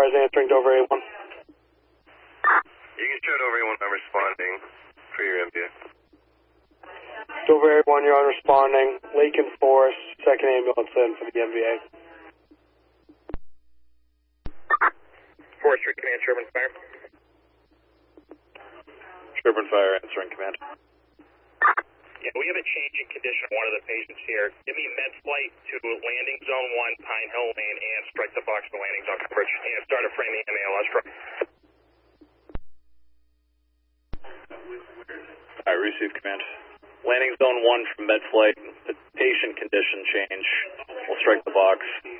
Fire's answering Dover A1. You can show Dover A1 I'm responding for your MVA. Dover A1, you're on responding. Lakin Forest, second ambulance in for the MVA. Forestry Command, Sherburne Fire. Sherburne Fire answering command. Yeah, we have a change in condition of one of the patients here. Give me med flight to landing zone 1, Pine Hill Lane, and strike the box for landing zone coverage. And start a framing MALS for. I receive command. Landing zone 1 from med flight, the patient condition change. We'll strike the box.